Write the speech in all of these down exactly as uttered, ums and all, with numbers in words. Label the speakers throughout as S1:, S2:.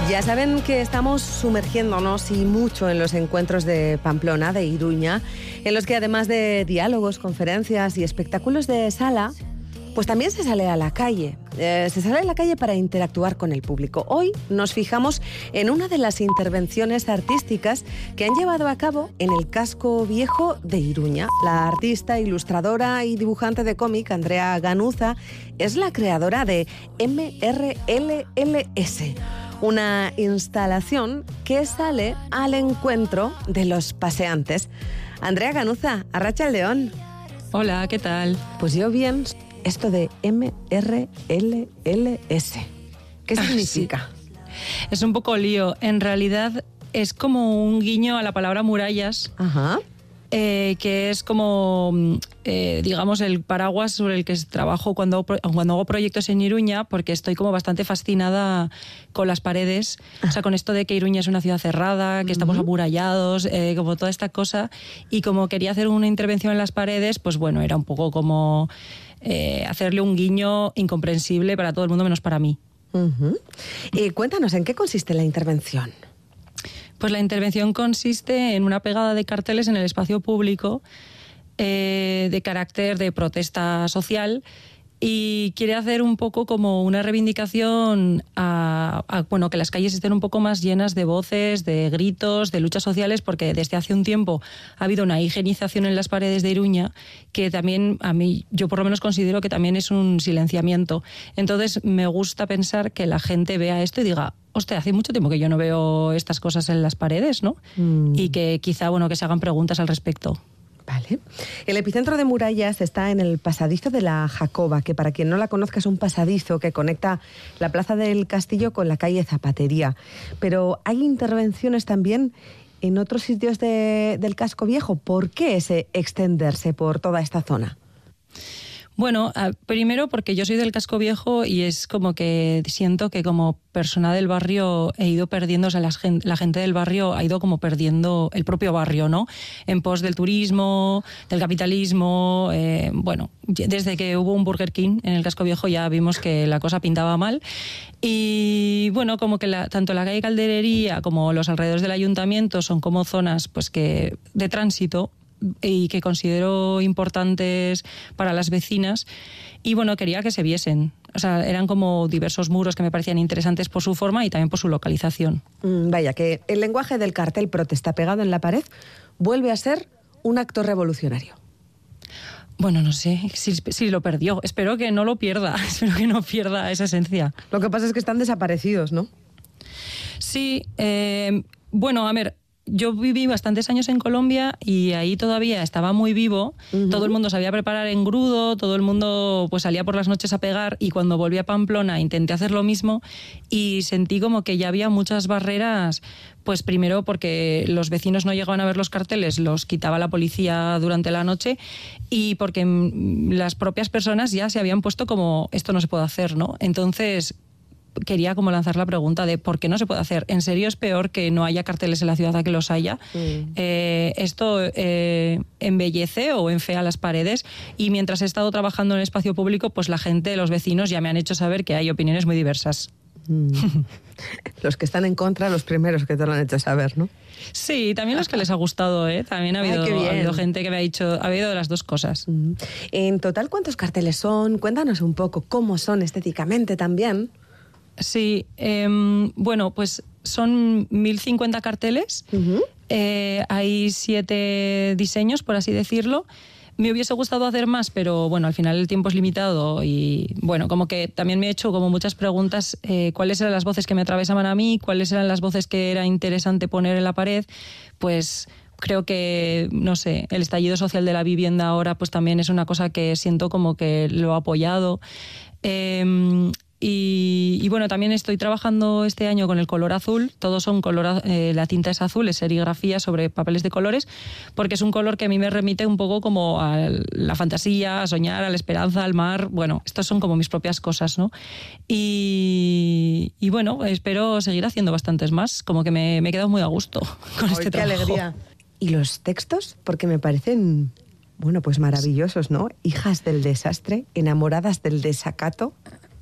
S1: Ya saben que estamos sumergiéndonos y mucho en los encuentros de Pamplona, de Iruña, en los que además de diálogos, conferencias y espectáculos de sala, pues también se sale a la calle. Eh, se sale a la calle para interactuar con el público. Hoy nos fijamos en una de las intervenciones artísticas que han llevado a cabo en el casco viejo de Iruña. La artista, ilustradora y dibujante de cómic, Andrea Ganuza, es la creadora de M R L L S, una instalación que sale al encuentro de los paseantes. Andrea Ganuza, arratsaldeon.
S2: Hola, ¿qué tal?
S1: Pues yo bien. Esto de M R L L S, ¿qué significa?
S2: Sí. Es un poco lío. En realidad es como un guiño a la palabra murallas.
S1: Ajá.
S2: Eh, que es como, eh, digamos, el paraguas sobre el que trabajo cuando hago, cuando hago proyectos en Iruña, porque estoy como bastante fascinada con las paredes, o sea, con esto de que Iruña es una ciudad cerrada, que uh-huh. estamos amurallados, eh, como toda esta cosa, y como quería hacer una intervención en las paredes, pues bueno, era un poco como eh, hacerle un guiño incomprensible para todo el mundo menos para mí.
S1: Uh-huh. Y cuéntanos, ¿en qué consiste la intervención?
S2: Pues la intervención consiste en una pegada de carteles en el espacio público eh, de carácter de protesta social y quiere hacer un poco como una reivindicación a, a bueno, que las calles estén un poco más llenas de voces, de gritos, de luchas sociales, porque desde hace un tiempo ha habido una higienización en las paredes de Iruña que también a mí, yo por lo menos considero que también es un silenciamiento. Entonces me gusta pensar que la gente vea esto y diga: hostia, hace mucho tiempo que yo no veo estas cosas en las paredes, ¿no? Mm. Y que quizá, bueno, que se hagan preguntas al respecto.
S1: Vale. El epicentro de murallas está en el pasadizo de la Jacoba, que para quien no la conozca es un pasadizo que conecta la Plaza del Castillo con la calle Zapatería. Pero hay intervenciones también en otros sitios de, del casco viejo. ¿Por qué ese extenderse por toda esta zona?
S2: Bueno, primero porque yo soy del casco viejo y es como que siento que como persona del barrio he ido perdiendo, o sea, la gente, la gente del barrio ha ido como perdiendo el propio barrio, ¿no? En pos del turismo, del capitalismo, eh, bueno, desde que hubo un Burger King en el casco viejo ya vimos que la cosa pintaba mal y bueno, como que la, tanto la calle Calderería como los alrededores del ayuntamiento son como zonas pues que de tránsito y que considero importantes para las vecinas y bueno, quería que se viesen. O sea, eran como diversos muros que me parecían interesantes por su forma y también por su localización.
S1: Mm, vaya, que el lenguaje del cartel protesta pegado en la pared vuelve a ser un acto revolucionario.
S2: Bueno, no sé si, si lo perdió. Espero que no lo pierda. Espero que no pierda esa esencia.
S1: Lo que pasa es que están desaparecidos, ¿no?
S2: Sí. Eh, bueno, a ver... Yo viví bastantes años en Colombia y ahí todavía estaba muy vivo, uh-huh. Todo el mundo sabía preparar engrudo, todo el mundo pues salía por las noches a pegar y cuando volví a Pamplona intenté hacer lo mismo y sentí como que ya había muchas barreras, pues primero porque los vecinos no llegaban a ver los carteles, los quitaba la policía durante la noche y porque las propias personas ya se habían puesto como esto no se puede hacer, ¿no? Entonces quería como lanzar la pregunta de ¿por qué no se puede hacer? ¿En serio es peor que no haya carteles en la ciudad a que los haya? Mm. Eh, ¿Esto eh, embellece o enfea las paredes? Y mientras he estado trabajando en el espacio público, pues la gente, los vecinos ya me han hecho saber que hay opiniones muy diversas.
S1: Mm. Los que están en contra, los primeros que te lo han hecho saber, ¿no?
S2: Sí, también los que les ha gustado, ¿eh? También ha habido,
S1: Ay,
S2: ha habido gente que me ha dicho, ha habido de las dos cosas.
S1: Mm. En total, ¿cuántos carteles son? Cuéntanos un poco cómo son estéticamente también.
S2: Sí, eh, bueno, pues son mil cincuenta carteles, uh-huh. eh, hay siete diseños, por así decirlo. Me hubiese gustado hacer más, pero bueno, al final el tiempo es limitado y bueno, como que también me he hecho como muchas preguntas, eh, cuáles eran las voces que me atravesaban a mí, cuáles eran las voces que era interesante poner en la pared, pues creo que, no sé, el estallido social de la vivienda ahora pues también es una cosa que siento como que lo ha apoyado. Eh, Y, y bueno, también estoy trabajando este año con el color azul. Todos son color, eh, la tinta es azul, es serigrafía sobre papeles de colores, porque es un color que a mí me remite un poco como a la fantasía, a soñar, a la esperanza, al mar. Bueno, estos son como mis propias cosas, ¿no? Y, y bueno, espero seguir haciendo bastantes más. Como que me, me he quedado muy a gusto con
S1: ¡Ay,
S2: este
S1: qué
S2: trabajo!
S1: Alegría! ¿Y los textos? Porque me parecen, bueno, pues maravillosos, ¿no? Hijas del desastre, enamoradas del desacato.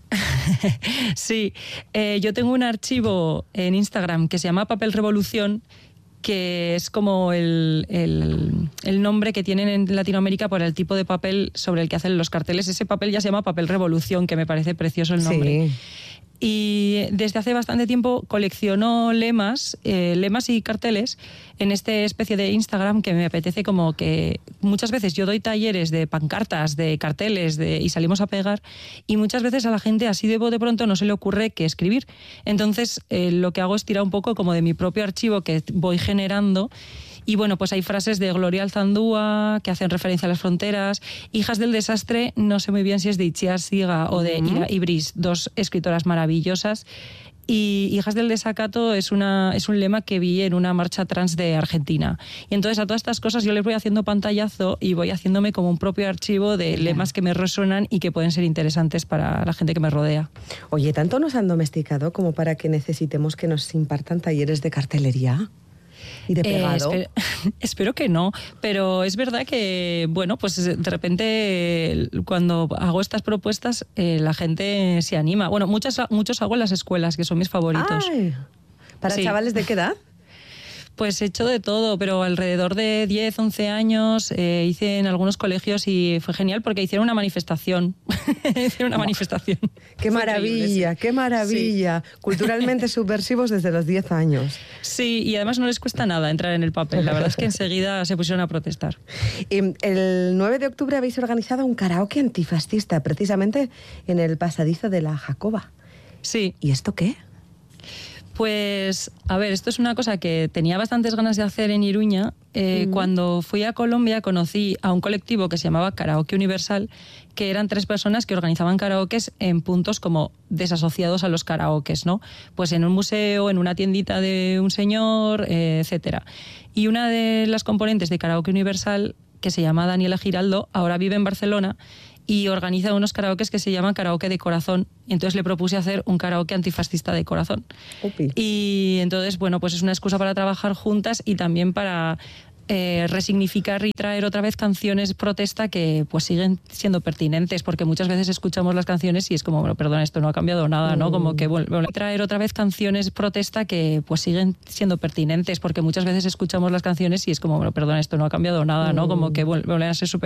S2: Sí, eh, yo tengo un archivo en Instagram que se llama Papel Revolución, que es como el, el, el nombre que tienen en Latinoamérica por el tipo de papel sobre el que hacen los carteles. Ese papel ya se llama Papel Revolución, que me parece precioso el nombre. Sí. Y desde hace bastante tiempo colecciono lemas, eh, lemas y carteles en esta especie de Instagram que me apetece, como que muchas veces yo doy talleres de pancartas, de carteles de, y salimos a pegar, y muchas veces a la gente así de bote pronto no se le ocurre qué escribir. Entonces eh, lo que hago es tirar un poco como de mi propio archivo que voy generando. Y bueno, pues hay frases de Gloria Alzandúa que hacen referencia a las fronteras. Hijas del desastre, no sé muy bien si es de Itziar Siga o de Ira Ibris, dos escritoras maravillosas. Y Hijas del desacato es, una, es un lema que vi en una marcha trans de Argentina. Y entonces a todas estas cosas yo les voy haciendo pantallazo y voy haciéndome como un propio archivo de lemas que me resuenan y que pueden ser interesantes para la gente que me rodea.
S1: Oye, ¿tanto nos han domesticado como para que necesitemos que nos impartan talleres de cartelería? ¿Y de pegado?
S2: Eh, espero, espero que no, pero es verdad que, bueno, pues de repente cuando hago estas propuestas eh, la gente se anima. Bueno, muchas, muchos hago en las escuelas, que son mis favoritos.
S1: Ay, ¿para sí. chavales de qué edad?
S2: Pues he hecho de todo, pero alrededor de diez, once años eh, hice en algunos colegios y fue genial porque hicieron una manifestación. hicieron una oh, manifestación.
S1: ¡Qué maravilla, qué maravilla! Sí. Culturalmente subversivos desde los diez años.
S2: Sí, y además no les cuesta nada entrar en el papel. La verdad es que enseguida se pusieron a protestar.
S1: El nueve de octubre habéis organizado un karaoke antifascista, precisamente en el pasadizo de la Jacoba.
S2: Sí.
S1: ¿Y esto qué?
S2: Pues, a ver, esto es una cosa que tenía bastantes ganas de hacer en Iruña. Eh, mm. Cuando fui a Colombia conocí a un colectivo que se llamaba Karaoke Universal, que eran tres personas que organizaban karaokes en puntos como desasociados a los karaokes, ¿no? Pues en un museo, en una tiendita de un señor, eh, etcétera. Y una de las componentes de Karaoke Universal, que se llama Daniela Giraldo, ahora vive en Barcelona y organiza unos karaokes que se llaman Karaoke de Corazón. Y entonces le propuse hacer un karaoke antifascista de corazón. Upi. Y entonces, bueno, pues es una excusa para trabajar juntas y también para eh, resignificar y traer otra vez canciones protesta que pues siguen siendo pertinentes, porque muchas veces escuchamos las canciones y es como, bueno, perdón, esto no ha cambiado nada, ¿no? Mm. Como que bueno, traer otra vez canciones protesta que pues siguen siendo pertinentes, porque muchas veces escuchamos las canciones y es como, bueno, perdón, esto no ha cambiado nada, ¿no? Como que vuelven a ser súper